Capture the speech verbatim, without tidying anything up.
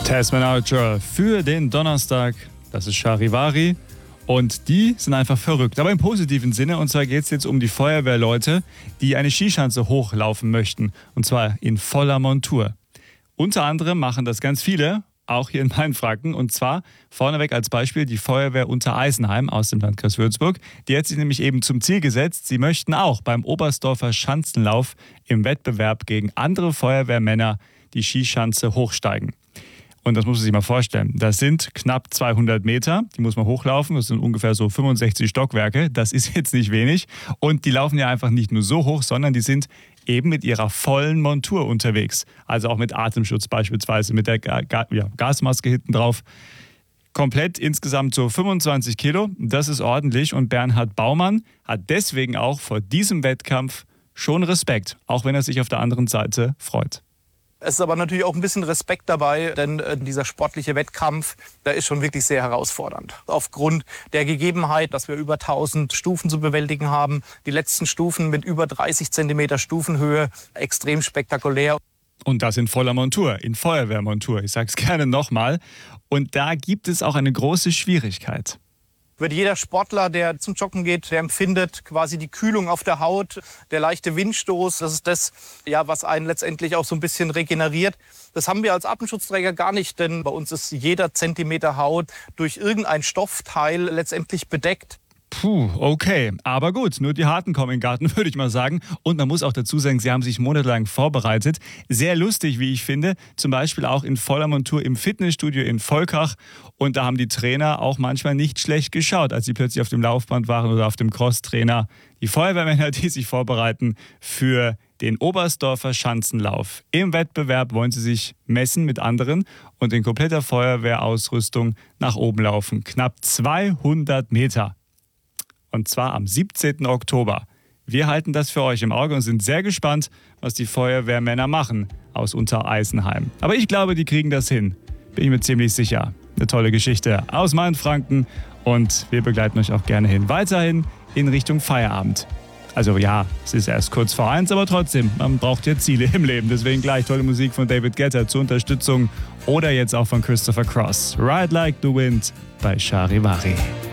Tasman Archer für den Donnerstag. Das ist Charivari. Und die sind einfach verrückt, aber im positiven Sinne. Und zwar geht es jetzt um die Feuerwehrleute, die eine Skischanze hochlaufen möchten. Und zwar in voller Montur. Unter anderem machen das ganz viele, auch hier in Mainfranken. Und zwar vorneweg als Beispiel die Feuerwehr Untereisenheim aus dem Landkreis Würzburg. Die hat sich nämlich eben zum Ziel gesetzt, sie möchten auch beim Oberstdorfer Schanzenlauf im Wettbewerb gegen andere Feuerwehrmänner die Skischanze hochsteigen. Und das muss man sich mal vorstellen. Das sind knapp zweihundert Meter, die muss man hochlaufen. Das sind ungefähr so fünfundsechzig Stockwerke. Das ist jetzt nicht wenig. Und die laufen ja einfach nicht nur so hoch, sondern die sind eben mit ihrer vollen Montur unterwegs. Also auch mit Atemschutz beispielsweise, mit der Ga- Ga- ja, Gasmaske hinten drauf. Komplett insgesamt so fünfundzwanzig Kilo. Das ist ordentlich. Und Bernhard Baumann hat deswegen auch vor diesem Wettkampf schon Respekt, auch wenn er sich auf der anderen Seite freut. Es ist aber natürlich auch ein bisschen Respekt dabei, denn äh, dieser sportliche Wettkampf, der ist schon wirklich sehr herausfordernd. Aufgrund der Gegebenheit, dass wir über tausend Stufen zu bewältigen haben, die letzten Stufen mit über dreißig Zentimeter Stufenhöhe, extrem spektakulär. Und das in voller Montur, in Feuerwehrmontur. Ich sage es gerne nochmal. Und da gibt es auch eine große Schwierigkeit. Wird jeder Sportler, der zum Joggen geht, der empfindet quasi die Kühlung auf der Haut, der leichte Windstoß. Das ist das, ja, was einen letztendlich auch so ein bisschen regeneriert. Das haben wir als Atemschutzträger gar nicht, denn bei uns ist jeder Zentimeter Haut durch irgendein Stoffteil letztendlich bedeckt. Puh, okay. Aber gut, nur die Harten kommen in den Garten, würde ich mal sagen. Und man muss auch dazu sagen, sie haben sich monatelang vorbereitet. Sehr lustig, wie ich finde. Zum Beispiel auch in voller Montur im Fitnessstudio in Volkach. Und da haben die Trainer auch manchmal nicht schlecht geschaut, als sie plötzlich auf dem Laufband waren oder auf dem Crosstrainer. Die Feuerwehrmänner, die sich vorbereiten für den Oberstdorfer Schanzenlauf. Im Wettbewerb wollen sie sich messen mit anderen und in kompletter Feuerwehrausrüstung nach oben laufen. Knapp zweihundert Meter. Und zwar am siebzehnten Oktober. Wir halten das für euch im Auge und sind sehr gespannt, was die Feuerwehrmänner machen aus Untereisenheim. Aber ich glaube, die kriegen das hin. Bin ich mir ziemlich sicher. Eine tolle Geschichte aus Mainfranken und wir begleiten euch auch gerne hin. Weiterhin in Richtung Feierabend. Also ja, es ist erst kurz vor eins, aber trotzdem, man braucht ja Ziele im Leben. Deswegen gleich tolle Musik von David Guetta zur Unterstützung oder jetzt auch von Christopher Cross. Ride Like the Wind bei Charivari.